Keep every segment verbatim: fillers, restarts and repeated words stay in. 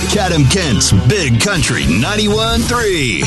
Chatham-Kent's Big Country ninety-one point three.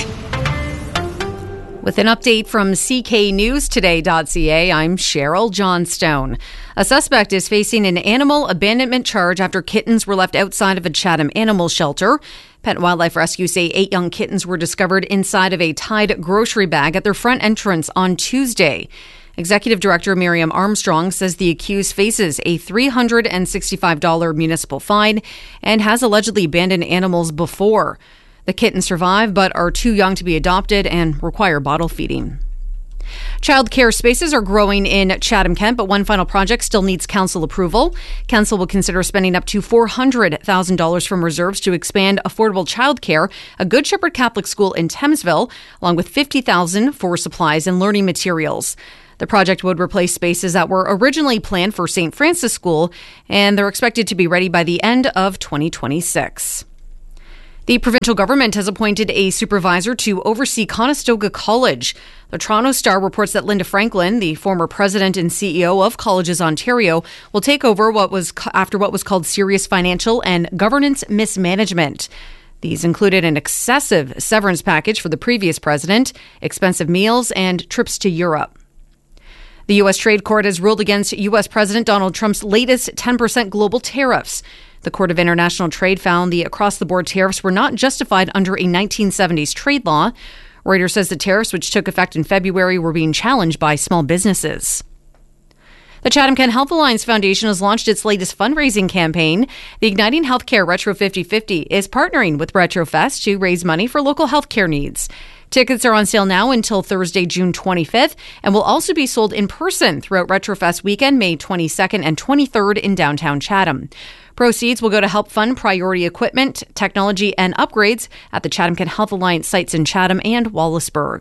With an update from C K News Today dot C A, I'm Cheryl Johnstone. A suspect is facing an animal abandonment charge after kittens were left outside of a Chatham animal shelter. Pet and Wildlife Rescue say eight young kittens were discovered inside of a tied grocery bag at their front entrance on Tuesday. Executive Director Miriam Armstrong says the accused faces a three hundred sixty-five dollars municipal fine and has allegedly abandoned animals before. The kittens survive but are too young to be adopted and require bottle feeding. Childcare spaces are growing in Chatham-Kent, but one final project still needs council approval. Council will consider spending up to four hundred thousand dollars from reserves to expand affordable childcare, a Good Shepherd Catholic school in Thamesville, along with fifty thousand dollars for supplies and learning materials. The project would replace spaces that were originally planned for Saint Francis School, and they're expected to be ready by the end of twenty twenty-six. The provincial government has appointed a supervisor to oversee Conestoga College. The Toronto Star reports that Linda Franklin, the former president and C E O of Colleges Ontario, will take over what was after what was called serious financial and governance mismanagement. These included an excessive severance package for the previous president, expensive meals, and trips to Europe. The U S Trade Court has ruled against U S President Donald Trump's latest ten percent global tariffs. The Court of International Trade found the across-the-board tariffs were not justified under a nineteen seventies trade law. Reuters says the tariffs, which took effect in February, were being challenged by small businesses. The Chatham-Kent Health Alliance Foundation has launched its latest fundraising campaign. The Igniting Healthcare Retro fifty fifty is partnering with RetroFest to raise money for local healthcare needs. Tickets are on sale now until Thursday, June twenty-fifth, and will also be sold in person throughout RetroFest weekend, May twenty-second and twenty-third in downtown Chatham. Proceeds will go to help fund priority equipment, technology, and upgrades at the Chatham-Kent Health Alliance sites in Chatham and Wallaceburg.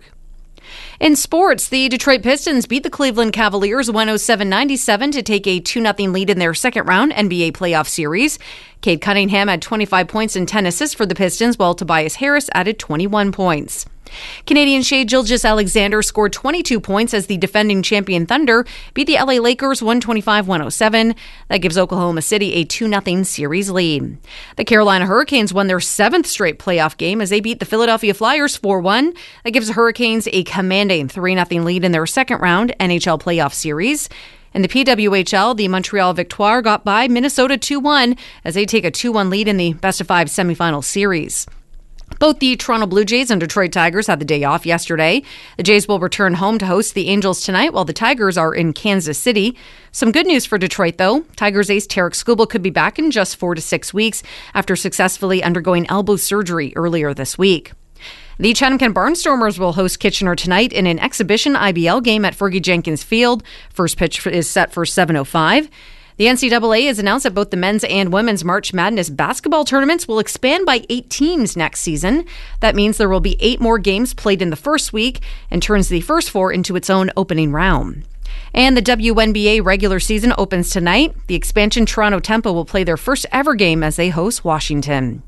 In sports, the Detroit Pistons beat the Cleveland Cavaliers one oh seven ninety-seven to take a two nothing lead in their second round N B A playoff series. Cade Cunningham had twenty-five points and ten assists for the Pistons, while Tobias Harris added twenty-one points. Canadian Shai Gilgeous-Alexander scored twenty-two points as the defending champion Thunder beat the L A Lakers one twenty-five one oh seven. That gives Oklahoma City a two nothing series lead. The Carolina Hurricanes won their seventh straight playoff game as they beat the Philadelphia Flyers four one. That gives the Hurricanes a commanding three nothing lead in their second round N H L playoff series. In the P W H L, the Montreal Victoire got by Minnesota two one as they take a two one lead in the best-of-five semifinal series. Both the Toronto Blue Jays and Detroit Tigers had the day off yesterday. The Jays will return home to host the Angels tonight, while the Tigers are in Kansas City. Some good news for Detroit, though. Tigers ace Tarek Skubal could be back in just four to six weeks after successfully undergoing elbow surgery earlier this week. The Chatham-Kent Barnstormers will host Kitchener tonight in an exhibition I B L game at Fergie Jenkins Field. First pitch is set for seven oh five. The N C double A has announced that both the men's and women's March Madness basketball tournaments will expand by eight teams next season. That means there will be eight more games played in the first week and turns the first four into its own opening round. And the W N B A regular season opens tonight. The expansion Toronto Tempo will play their first ever game as they host Washington.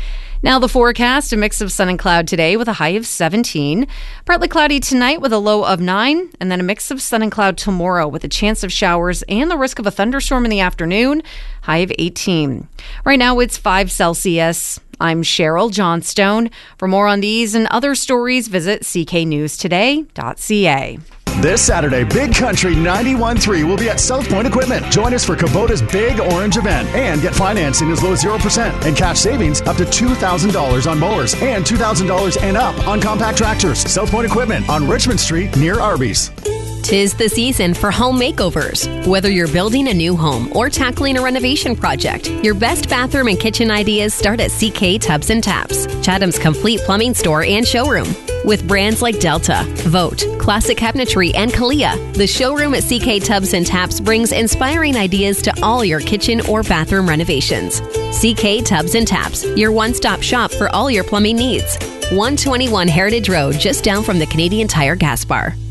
Now the forecast, a mix of sun and cloud today with a high of seventeen. Partly cloudy tonight with a low of nine. And then a mix of sun and cloud tomorrow with a chance of showers and the risk of a thunderstorm in the afternoon. High of eighteen. Right now it's five Celsius. I'm Cheryl Johnstone. For more on these and other stories, visit C K News Today dot C A. This Saturday, Big Country ninety-one point three will be at South Point Equipment. Join us for Kubota's Big Orange event and get financing as low as zero percent and cash savings up to two thousand dollars on mowers and two thousand dollars and up on compact tractors. South Point Equipment on Richmond Street near Arby's. Tis the season for home makeovers. Whether you're building a new home or tackling a renovation project, your best bathroom and kitchen ideas start at C K Tubs and Taps, Chatham's complete plumbing store and showroom. With brands like Delta, Vote, Classic Cabinetry, and Kalia, the showroom at C K Tubs and Taps brings inspiring ideas to all your kitchen or bathroom renovations. C K Tubs and Taps, your one-stop shop for all your plumbing needs. one twenty-one Heritage Road, just down from the Canadian Tire gas bar.